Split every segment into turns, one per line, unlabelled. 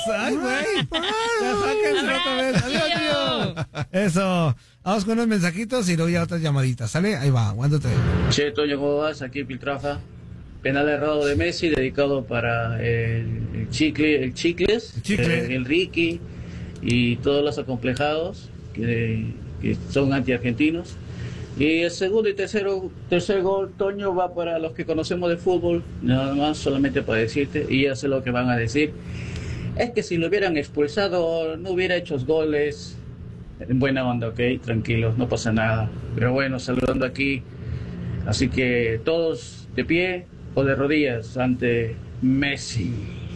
Ay, güey. Ya sáquense otra vez. Adiós, tío. Eso. Vamos con unos mensajitos y luego ya otras llamaditas. ¿Sale? Ahí va. Aguántate.
Che, Toño, ¿cómo vas? Aquí Piltrafa. Penal errado de Messi, dedicado para el Chicles, el Ricky y todos los acomplejados que son anti-argentinos. Y el segundo y tercer gol, Toño, va para los que conocemos de fútbol, nada más, solamente para decirte, y ya sé lo que van a decir. Es que si lo hubieran expulsado, no hubiera hecho goles. En buena onda, ok, tranquilos, no pasa nada. Pero bueno, saludando aquí. Así que todos de pie o de rodillas ante Messi.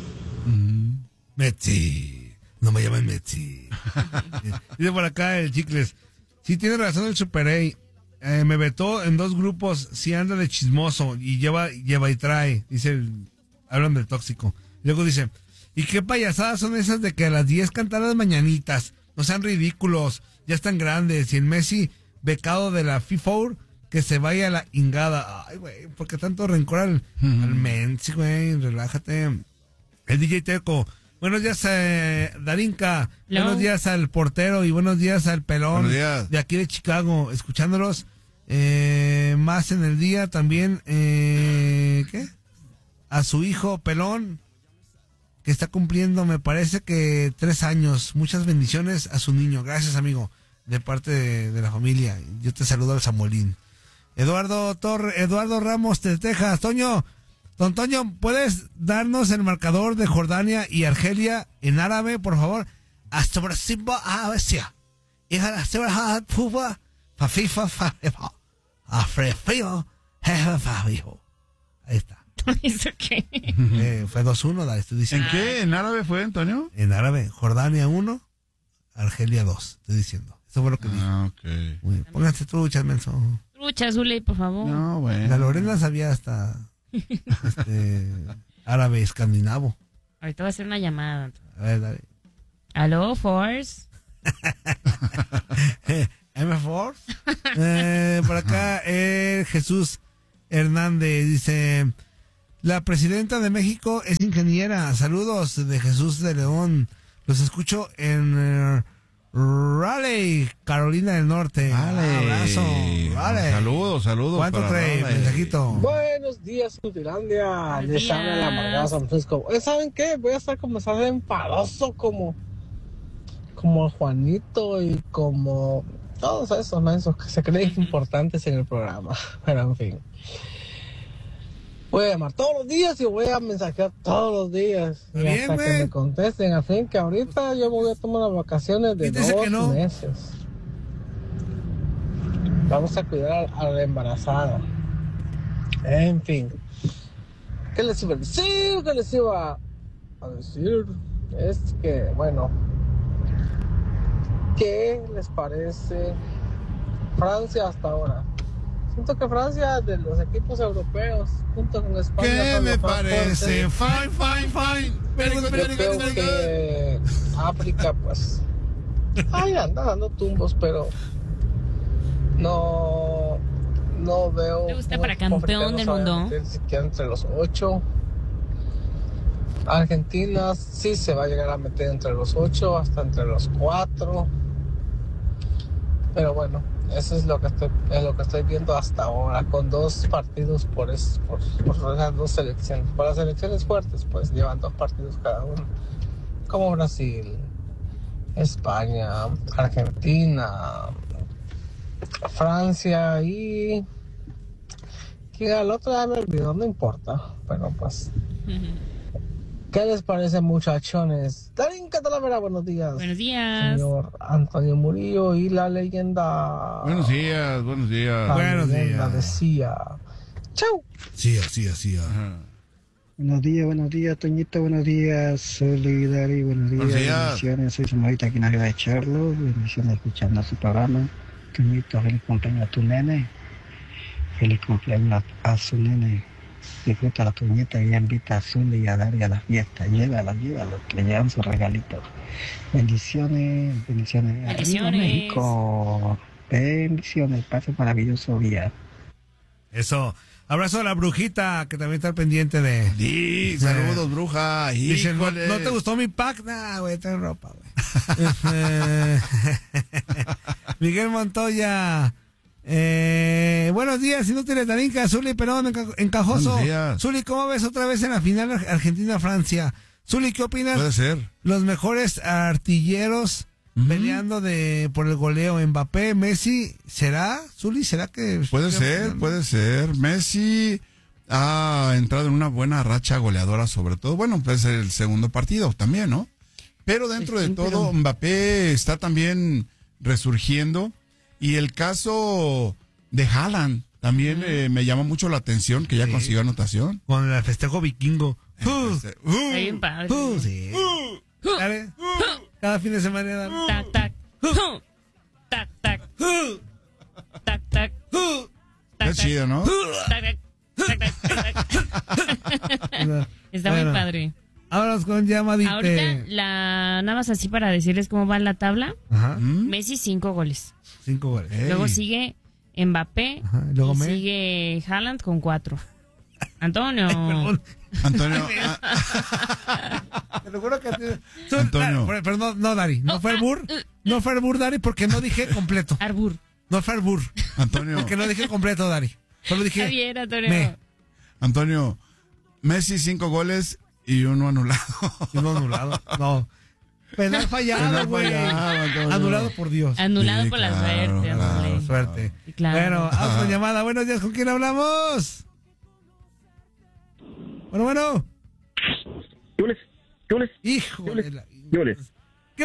Messi. No me llamen Messi. Dice por acá el Chicles. Sí, tiene razón el Super A. Me vetó en 2 grupos. Si anda de chismoso y lleva y trae. Dice, hablan del tóxico. Luego dice, ¿y qué payasadas son esas de que a las 10 cantar las mañanitas? No sean ridículos. Ya están grandes. Y el Messi, becado de la FIFA, que se vaya a la ingada. Ay, güey, ¿por qué tanto rencor al Messi, güey? Relájate. El DJ Teco. Buenos días, Darinka.
Hello.
Buenos días al portero y buenos días al pelón.
Buenos días.
De aquí de Chicago. Escuchándolos más en el día también. ¿Qué? A su hijo pelón, que está cumpliendo, me parece que 3 años. Muchas bendiciones a su niño. Gracias, amigo, de parte de la familia. Yo te saludo al Samuelín. Eduardo Ramos de Texas. Don Toño, ¿puedes darnos el marcador de Jordania y Argelia en árabe, por favor? Ahí está. Fue 2-1, la estoy diciendo.
¿En qué? ¿En árabe fue, Antonio?
En árabe, Jordania 1, Argelia 2, estoy diciendo. Eso fue lo que dije.
Ok.
Muy bien. Pónganse truchas, menso.
Trucha, Zuli, por favor.
No, bueno.
La Lorena sabía hasta árabe escandinavo.
Ahorita va a hacer una llamada.
A ver, dale.
¿Aló, Force?
M-Force. Por acá, Jesús Hernández dice: la presidenta de México es ingeniera. Saludos de Jesús de León. Los escucho en Raleigh, Carolina del Norte. Abrazo. Vale.
Saludos.
¿Cuánto trae? Mensajito.
Buenos días, Utilandia. Les habla la amargada San Francisco. ¿Saben qué? Voy a estar como estar enfadoso como Juanito y como todos esos mensos que se creen importantes en el programa. Pero en fin. Voy a llamar todos los días y voy a mensajear todos los días. Y
Bien,
hasta
güey.
que me contesten. Al fin que ahorita yo me voy a tomar las vacaciones de
Dice que
2
no.
meses. Vamos a cuidar a la embarazada. En fin. ¿Qué les iba a decir? ¿Qué les iba a decir? Es que, bueno, ¿qué les parece Francia hasta ahora? Siento que Francia, de los equipos europeos, junto con España,
¿Qué
son
me
los más
parece?
fuertes.
Fine. Very good.
Yo creo que África, pues, ahí anda dando tumbos, pero no veo.
¿Te gusta para campeón del mundo?
Ni siquiera entre los 8. Argentina sí se va a llegar a meter entre los 8, hasta entre los 4. Pero bueno, eso es lo que estoy viendo hasta ahora, con 2 partidos por esas 2 selecciones. Por las selecciones fuertes, pues llevan 2 partidos cada uno, como Brasil, España, Argentina, Francia y que al otro ya me olvidó, no importa, pero pues. ¿Qué les parece, muchachones? Darín Catalavera, buenos días.
Buenos días.
Señor Antonio Murillo y la leyenda.
Buenos días.
La leyenda decía. ¡Chau!
Sí, así.
Ajá.
Buenos días, Toñito, buenos días, Solidari, buenos días. Bendiciones, soy Samuelita aquí en arriba de Charlo, bendiciones escuchando su programa. Toñito, feliz cumpleaños a tu nene, feliz cumpleaños a su nene. Disfruta la Toñita y invita a Zully y a Dari a la fiesta. Llévalo, que le llevan sus regalitos. Bendiciones. Arriba México. Bendiciones, pase maravilloso día.
Eso. Abrazo a la brujita, que también está pendiente de...
Sí, saludos, bruja.
Dice, ¿no te gustó mi pack? Nah, güey, trae ropa, güey. Miguel Montoya. Buenos días, inútiles Darinka, Zuli, Perón, Encajoso. Zuli, ¿cómo ves otra vez en la final Argentina-Francia? Zuli, ¿qué opinas?
Puede ser.
Los mejores artilleros peleando por el goleo. Mbappé, Messi, ¿será? Zuli, ¿será que...?
Puede ser. Messi ha entrado en una buena racha goleadora, sobre todo. Bueno, pues el segundo partido también, ¿no? Pero dentro de todo, Mbappé está también resurgiendo. Y el caso de Haaland también me llama mucho la atención, que ya consiguió anotación.
Con el festejo vikingo.
Está bien padre.
Sí. Dale. Cada fin de semana. Dale.
Tac, tac. Tac, tac. Tac, tac.
Está chido, ¿no?
Está muy padre.
Vámonos con llamadita.
Ahorita, nada más así para decirles cómo va la tabla.
Ajá.
Messi, 5 goles.
5 goles.
Hey.
Luego sigue Mbappé.
Ajá. Luego
y sigue Haaland con 4. Antonio.
Perdón.
Antonio.
Te lo juro que...
Antonio.
Pero no, Dari. No fue Arbur. No fue Arbur, Dari, porque no dije completo.
Arbur.
No fue Arbur.
Antonio.
Porque no dije completo, Dari. Solo dije...
Está bien, Antonio.
Antonio, Messi 5 goles y uno anulado.
Y uno anulado. No. Penal fallado, güey. Anulado por Dios.
Anulado
Sí,
por
claro,
la suerte,
claro.
hombre.
Suerte.
Sí, claro.
Bueno, vamos con llamada. Buenos días, ¿con quién hablamos? Bueno.
¿Qué hules?
Hijo
¿Qué
de la...
hules?
¿Qué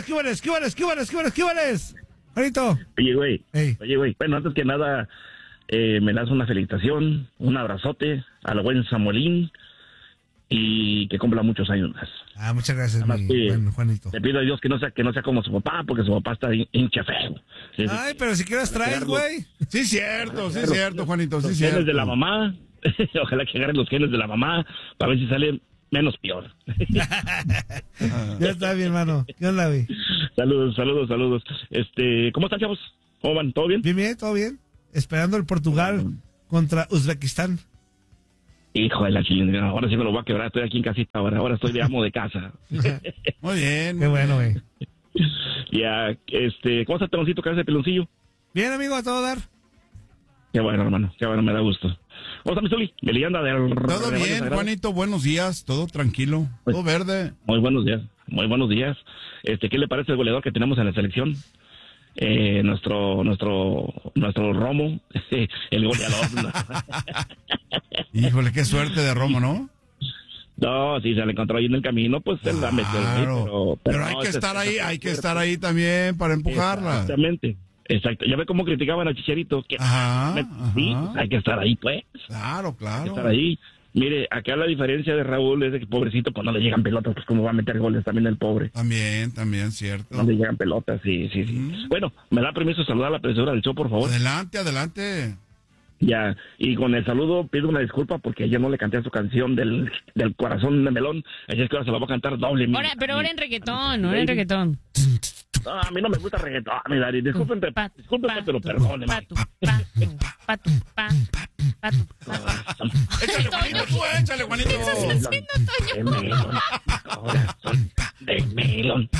vales? Juanito.
Oye, güey.
Hey.
Bueno, antes que nada, me das una felicitación, un abrazote al buen Samuelín y que cumpla muchos años más.
Muchas gracias,
Además,
mi buen Juanito.
Le pido a Dios que no sea como su papá, porque su papá está hincha feo. Sí,
Ay, pero si quieres traes, güey.
Sí, cierto, Juanito, sí,
los
cierto.
genes de la mamá. Ojalá que agarren los genes de la mamá para ver si sale menos peor.
Ya está, mi hermano. ¿Qué onda, güey?
Saludos. ¿Cómo están, chavos? ¿Cómo van? ¿Todo bien?
Bien, todo bien. Esperando el Portugal contra Uzbekistán.
Hijo de la chingada, ahora sí me lo voy a quebrar. Estoy aquí en casita ahora estoy de amo de casa.
Muy bien.
Qué bueno, güey.
Ya, ¿cómo está el peloncito que hace peloncillo?
Bien, amigo, a todo dar.
Qué bueno, hermano, me da gusto. ¿Cómo está mi Zuli? ¿Me le anda de
Todo bien, Juanito, buenos días, todo tranquilo, todo verde.
Muy buenos días. ¿Qué le parece el goleador que tenemos en la selección? Nuestro Romo, el goleador.
Híjole, qué suerte de Romo, ¿no?
No, si se le encontró ahí en el camino, pues se la metió.
Pero hay que estar ahí también para empujarla.
Exactamente. Exacto. Ya ve cómo criticaban a Chicharito. Que sí, hay que estar ahí, pues.
Claro.
Hay que estar ahí. Mire, acá la diferencia de Raúl es de que pobrecito, pues no le llegan pelotas, pues cómo va a meter goles también el pobre.
También, cierto.
No le llegan pelotas, sí. Bueno, ¿me da permiso saludar a la profesora del show, por favor?
Adelante.
Ya, y con el saludo pido una disculpa porque ayer no le canté su canción del corazón de melón, así es que ahora se la voy a cantar doble.
Pero ahora en reggaetón, No,
a mí no me gusta reggaetón, mi Dari, discúlpenme, pero perdónenme.
Échale, Juanito.
¿Qué estás haciendo, Toño?
De melón.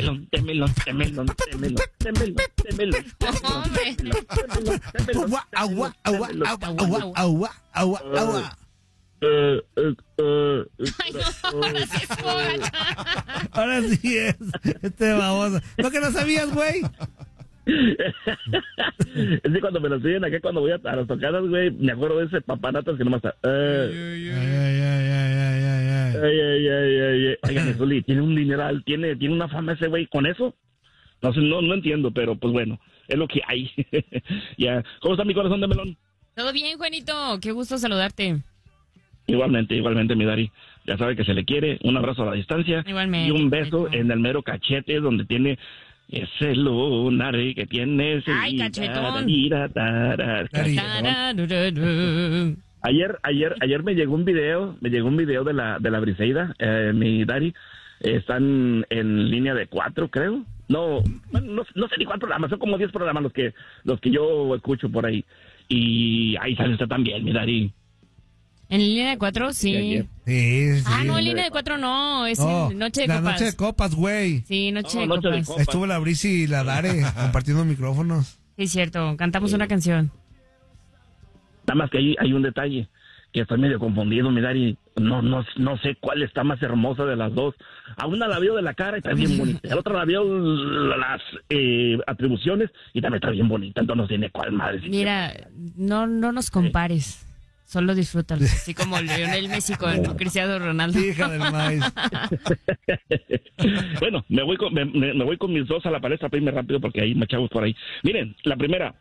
Agua.
Ay, no, ahora sí es boga.
Ahora sí es. Baboso. ¿No que no sabías, güey?
Es que cuando me lo siguen acá, cuando voy a las tocadas, güey, me acuerdo de ese papanatas que nomás está. Oigan, Zuli, tiene un dineral, tiene una fama ese güey con eso. No sé, no entiendo, pero pues bueno, es lo que hay. Ya, ¿cómo está mi corazón de melón?
Todo bien, Juanito, qué gusto saludarte.
Igualmente, mi Dari. Ya sabe que se le quiere, un abrazo a la distancia.
Igualmente.
Y un beso en el mero cachete donde tiene ese lunar que tiene ese...
¡Ay, cachetón!
Ayer me llegó un video de la Briseida, mi Dari. Están en línea de 4, creo. No sé ni cuántos programas, son como 10 programas los que yo escucho por ahí. Y ahí sale usted también, mi Dari.
¿En línea de 4? Sí.
Sí.
No, en línea de 4 no, es en Noche de
la
Copas.
Noche de Copas, güey.
Sí, Noche de Copas.
Estuvo la Brisi y la Dare compartiendo micrófonos.
Sí, cierto, cantamos una canción.
Nada más que hay un detalle, que estoy medio confundido, mi Dari. No sé cuál está más hermosa de las dos. A una la veo de la cara y está bien bonita. A la otra la veo las atribuciones y también está bien bonita. Entonces no tiene cuál más.
Mira, no nos compares. Solo disfrútalo. Así como Lionel Messi con Cristiano Ronaldo.
Hija del maíz.
Bueno, me voy con mis dos a la palestra, pedirme rápido porque hay chavos por ahí. Miren, la primera.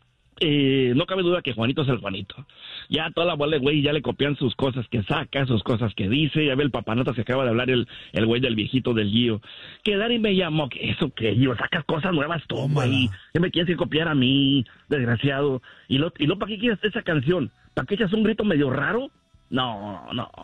No cabe duda que Juanito es el Juanito. Ya toda la bola de güey ya le copian sus cosas que saca, sus cosas que dice. Ya ve el papanatas que acaba de hablar el güey del viejito del Gio. Que Dari me llamó, que eso que Gio, sacas cosas nuevas tú, güey. ¿Qué me quieres copiar a mí, desgraciado? ¿Y lo ¿para qué quieres esa canción? ¿Para qué echas un grito medio raro? No.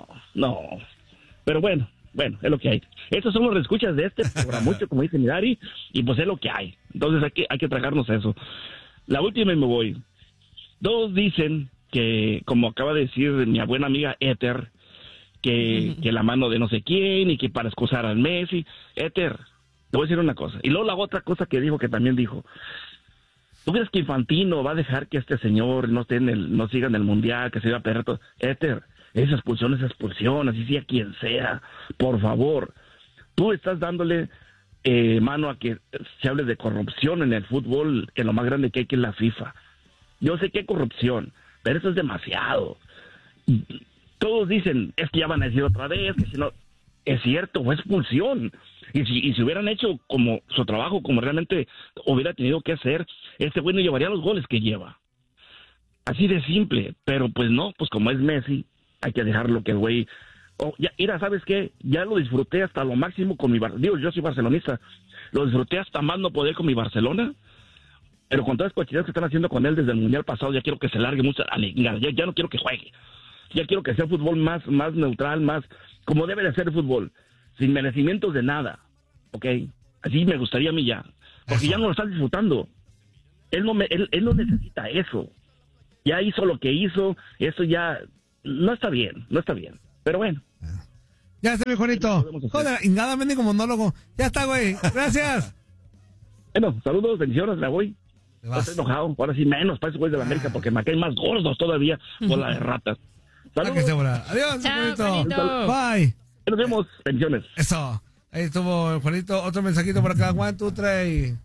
Pero bueno, es lo que hay. Estos son los escuchas de este programa, mucho como dice mi Dari, y pues es lo que hay. Entonces hay que tragarnos eso. La última y me voy. Todos dicen que, como acaba de decir mi buena amiga Éter, que la mano de no sé quién y que para excusar al Messi. Éter, te voy a decir una cosa. Y luego la otra cosa que dijo, que también dijo. ¿Tú crees que Infantino va a dejar que este señor no siga en el Mundial, que se iba a perder todo? Éter, esa expulsión, así sea quien sea. Por favor, tú estás dándole mano a que se hable de corrupción en el fútbol, que lo más grande que hay que es la FIFA. Yo sé que hay corrupción, pero eso es demasiado. Todos dicen, es que ya van a decir otra vez, que si no, es cierto, fue expulsión. Y si hubieran hecho como su trabajo, como realmente hubiera tenido que hacer, este güey no llevaría los goles que lleva. Así de simple, pero pues no, pues como es Messi, hay que dejarlo que el güey... mira, ¿sabes qué? Ya lo disfruté hasta lo máximo con mi Barcelona. Yo soy barcelonista. Lo disfruté hasta más no poder con mi Barcelona. Pero con todas las cochinadas que están haciendo con él desde el Mundial pasado, ya quiero que se largue mucho. Ya no quiero que juegue. Ya quiero que sea fútbol más neutral, más como debe de ser el fútbol. Sin merecimientos de nada. ¿Ok? Así me gustaría a mí ya. Porque ya no lo están disfrutando. Él no necesita eso. Ya hizo lo que hizo. Eso ya no está bien. Pero bueno.
Ya está, mi Juanito. Joder, ingadamente como monólogo. Ya está, güey. Gracias.
Bueno, saludos, bendiciones, me voy. No estoy enojado. Ahora sí menos para esos güeyes de la América porque me caen más gordos todavía por la de ratas. Saludos.
Adiós,
chao,
Juanito. Bye.
Nos vemos. Bendiciones.
Eso. Ahí estuvo el Juanito. Otro mensajito por acá. 1, 2, 3.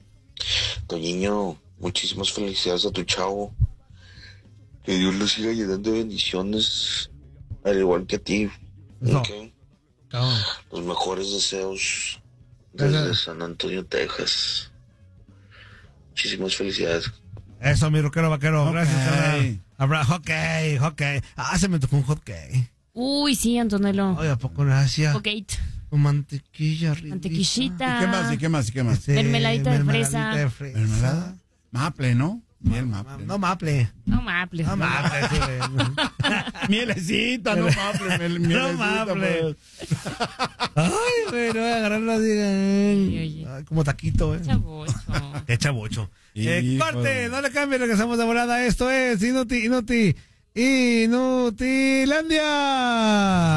Toñiño, muchísimas felicidades a tu chavo. Que Dios lo siga llenando de bendiciones. Al igual que a ti.
No.
Okay. Los mejores deseos desde San Antonio, Texas. Muchísimas felicidades.
Eso, mi rockero vaquero. Gracias, carnal. Habrá hockey. Se me tocó un hockey.
Uy, sí, Antonello.
Oye, ¿a poco gracias?
Hockey.
Con mantequilla rica.
Mantequillita.
¿Y qué más?
Mermeladita de fresa.
Mermelada. Maple, ¿no? Miel maple.
No maple. Sí,
Mielecita, no maple.
No maple. Ay, güey, no voy a agarrarlo así. Ay, como taquito,
Chabocho.
Qué chabocho. Corte, no le cambie, regresamos de volada. Esto es Inutilandia.